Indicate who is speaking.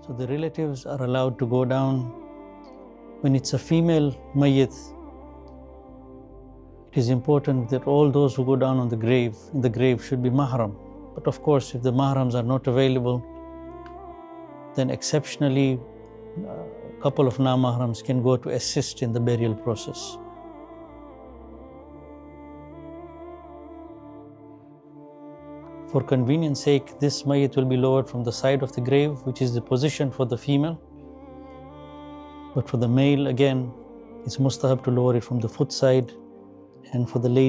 Speaker 1: So the relatives are allowed to go down. When it's a female mayyit, it is important that all those who go down on the grave, in the grave, should be mahram. But of course, if the mahrams are not available, then exceptionally, a couple of na-mahrams can go to assist in the burial process. For convenience sake, this mayyit will be lowered from the side of the grave, which is the position for the female. But for the male, again, it's mustahab to lower it from the foot side, and for the lady,